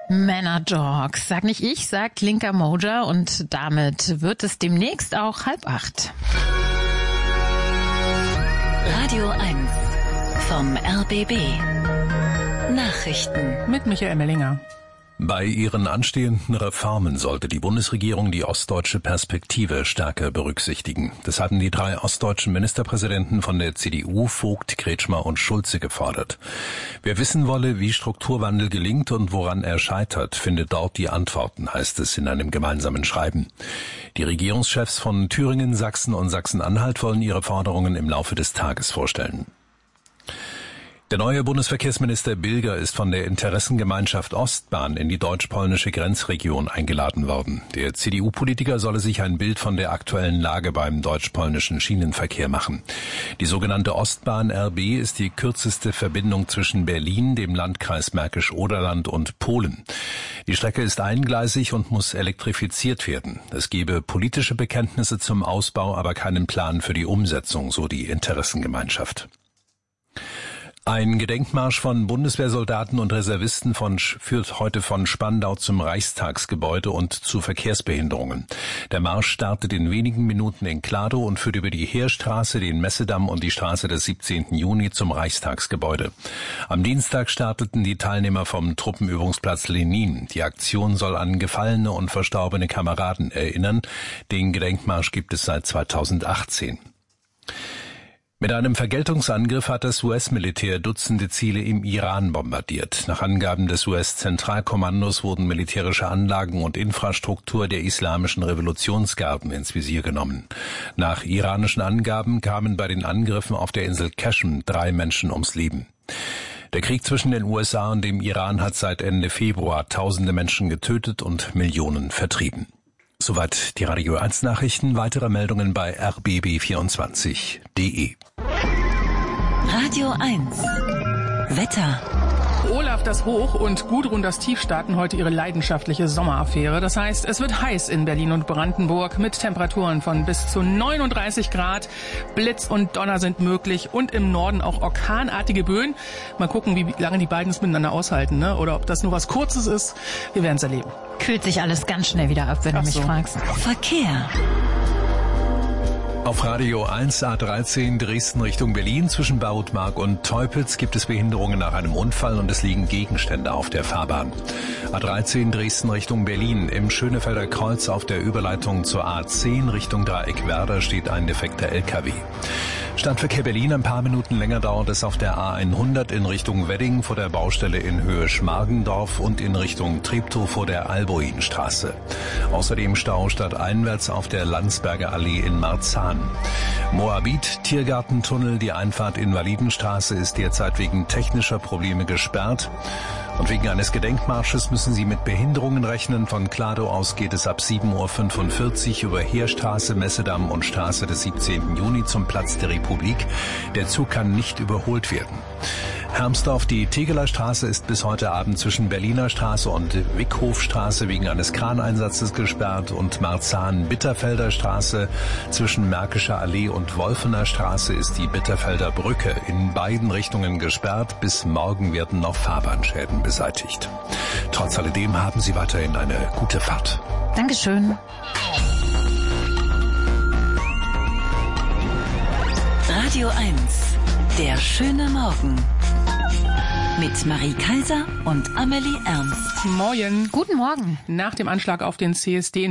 Männerdogs. Sag nicht ich, sagt Linka Moja und damit wird es demnächst auch 7:30. Radio 1 vom RBB. Nachrichten mit Michael Mellinger. Bei ihren anstehenden Reformen sollte die Bundesregierung die ostdeutsche Perspektive stärker berücksichtigen. Das hatten die 3 ostdeutschen Ministerpräsidenten von der CDU, Vogt, Kretschmer und Schulze gefordert. Wer wissen wolle, wie Strukturwandel gelingt und woran er scheitert, findet dort die Antworten, heißt es in einem gemeinsamen Schreiben. Die Regierungschefs von Thüringen, Sachsen und Sachsen-Anhalt wollen ihre Forderungen im Laufe des Tages vorstellen. Der neue Bundesverkehrsminister Bilger ist von der Interessengemeinschaft Ostbahn in die deutsch-polnische Grenzregion eingeladen worden. Der CDU-Politiker solle sich ein Bild von der aktuellen Lage beim deutsch-polnischen Schienenverkehr machen. Die sogenannte Ostbahn RB ist die kürzeste Verbindung zwischen Berlin, dem Landkreis Märkisch-Oderland und Polen. Die Strecke ist eingleisig und muss elektrifiziert werden. Es gebe politische Bekenntnisse zum Ausbau, aber keinen Plan für die Umsetzung, so die Interessengemeinschaft. Ein Gedenkmarsch von Bundeswehrsoldaten und Reservisten führt heute von Spandau zum Reichstagsgebäude und zu Verkehrsbehinderungen. Der Marsch startet in wenigen Minuten in Kladow und führt über die Heerstraße, den Messedamm und die Straße des 17. Juni zum Reichstagsgebäude. Am Dienstag starteten die Teilnehmer vom Truppenübungsplatz Lenin. Die Aktion soll an gefallene und verstorbene Kameraden erinnern. Den Gedenkmarsch gibt es seit 2018. Mit einem Vergeltungsangriff hat das US-Militär Dutzende Ziele im Iran bombardiert. Nach Angaben des US-Zentralkommandos wurden militärische Anlagen und Infrastruktur der islamischen Revolutionsgarden ins Visier genommen. Nach iranischen Angaben kamen bei den Angriffen auf der Insel Qashm 3 Menschen ums Leben. Der Krieg zwischen den USA und dem Iran hat seit Ende Februar Tausende Menschen getötet und Millionen vertrieben. Soweit die Radio 1 Nachrichten. Weitere Meldungen bei rbb24.de. Radio 1 Wetter. Olaf das Hoch und Gudrun das Tief starten heute ihre leidenschaftliche Sommeraffäre. Das heißt, es wird heiß in Berlin und Brandenburg mit Temperaturen von bis zu 39 Grad. Blitz und Donner sind möglich und im Norden auch orkanartige Böen. Mal gucken, wie lange die beiden es miteinander aushalten, ne? Oder ob das nur was Kurzes ist. Wir werden es erleben. Kühlt sich alles ganz schnell wieder ab, wenn du mich fragst. Verkehr. Auf Radio 1 A13 Dresden Richtung Berlin zwischen Bautmark und Teupitz gibt es Behinderungen nach einem Unfall und es liegen Gegenstände auf der Fahrbahn. A13 Dresden Richtung Berlin im Schönefelder Kreuz auf der Überleitung zur A10 Richtung Dreieck Werder steht ein defekter LKW. Stadtverkehr Berlin, ein paar Minuten länger dauert es auf der A100 in Richtung Wedding vor der Baustelle in Höhe Schmargendorf und in Richtung Treptow vor der Alboinstraße. Außerdem Stau stadteinwärts auf der Landsberger Allee in Marzahn. Moabit Tiergartentunnel, die Einfahrt Invalidenstraße ist derzeit wegen technischer Probleme gesperrt. Und wegen eines Gedenkmarsches müssen Sie mit Behinderungen rechnen. Von Kladow aus geht es ab 7:45 Uhr über Heerstraße, Messedamm und Straße des 17. Juni zum Platz der Republik. Der Zug kann nicht überholt werden. Hermsdorf, die Tegeler Straße ist bis heute Abend zwischen Berliner Straße und Wickhofstraße wegen eines Kraneinsatzes gesperrt und Marzahn-Bitterfelder Straße zwischen Märkischer Allee und Wolfener Straße ist die Bitterfelder Brücke in beiden Richtungen gesperrt. Bis morgen werden noch Fahrbahnschäden beseitigt. Trotz alledem haben Sie weiterhin eine gute Fahrt. Dankeschön. Radio 1, der schöne Morgen. Mit Marie Kaiser und Amelie Ernst. Moin. Guten Morgen. Nach dem Anschlag auf den CSD